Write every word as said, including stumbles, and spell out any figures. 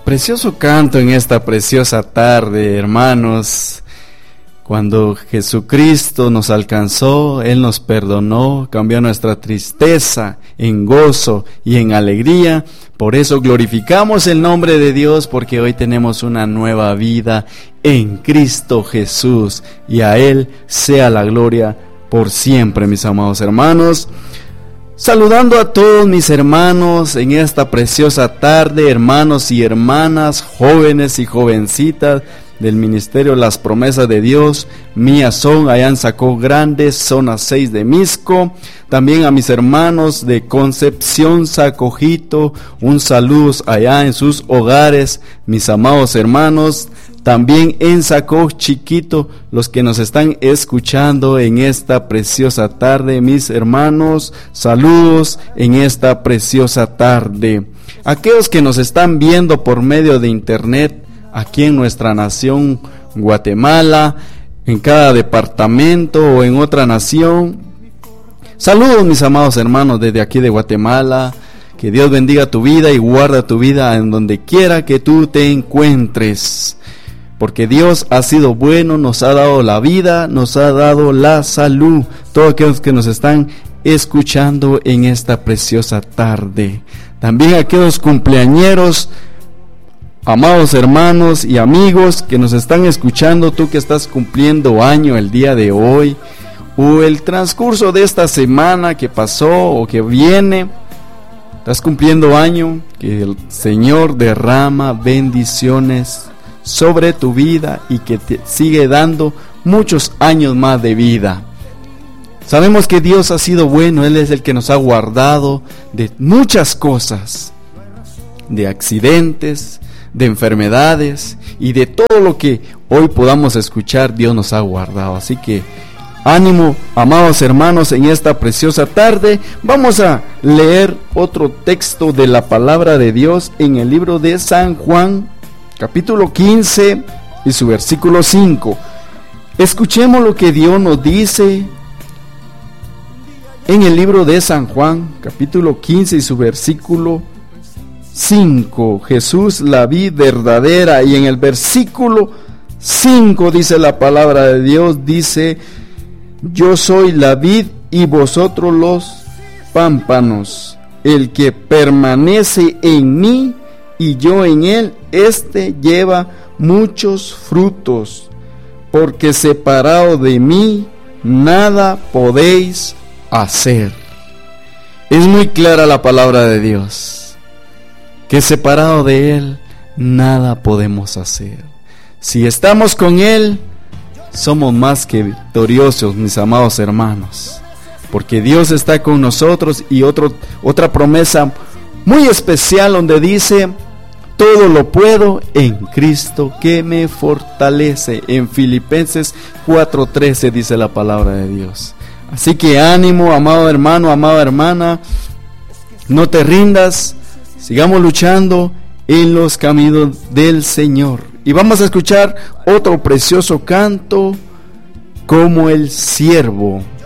Precioso canto en esta preciosa tarde, hermanos. Cuando Jesucristo nos alcanzó, Él nos perdonó, cambió nuestra tristeza en gozo y en alegría. Por eso glorificamos el nombre de Dios, porque hoy tenemos una nueva vida en Cristo Jesús, y a Él sea la gloria por siempre, mis amados hermanos. Saludando a todos mis hermanos en esta preciosa tarde, hermanos y hermanas, jóvenes y jovencitas del Ministerio Las Promesas de Dios, mías son, allá en Sacó Grande, zona seis de Misco. También a mis hermanos de Concepción, Sacojito, un saludo allá en sus hogares, mis amados hermanos. También en Sacó Chiquito, los que nos están escuchando en esta preciosa tarde, mis hermanos, saludos en esta preciosa tarde. Aquellos que nos están viendo por medio de internet, aquí en nuestra nación, Guatemala, en cada departamento o en otra nación, saludos mis amados hermanos desde aquí de Guatemala. Que Dios bendiga tu vida y guarda tu vida en donde quiera que tú te encuentres. Porque Dios ha sido bueno, nos ha dado la vida, nos ha dado la salud. Todos aquellos que nos están escuchando en esta preciosa tarde. También aquellos cumpleañeros, amados hermanos y amigos que nos están escuchando, tú que estás cumpliendo año el día de hoy, o el transcurso de esta semana que pasó o que viene, estás cumpliendo año, que el Señor derrama bendiciones sobre tu vida y que te sigue dando muchos años más de vida. Sabemos que Dios ha sido bueno, Él es el que nos ha guardado de muchas cosas, de accidentes, de enfermedades y de todo lo que hoy podamos escuchar. Dios nos ha guardado. Así que ánimo, amados hermanos, en esta preciosa tarde. Vamos a leer otro texto de la palabra de Dios en el libro de San Juan, capítulo quince y su versículo cinco. Escuchemos lo que Dios nos dice en el libro de San Juan, capítulo quince y su versículo cinco. Jesús, la vid verdadera, y en el versículo cinco dice la palabra de Dios, dice: yo soy la vid y vosotros los pámpanos. El que permanece en mí y yo en él, éste lleva muchos frutos, porque separado de mí nada podéis hacer. Es muy clara la palabra de Dios, que separado de Él nada podemos hacer. Si estamos con Él, somos más que victoriosos, mis amados hermanos, porque Dios está con nosotros. Y otro, otra promesa muy especial donde dice: todo lo puedo en Cristo que me fortalece. En Filipenses cuatro trece dice la palabra de Dios. Así que ánimo, amado hermano, amada hermana, no te rindas, sigamos luchando en los caminos del Señor. Y vamos a escuchar otro precioso canto, como el siervo.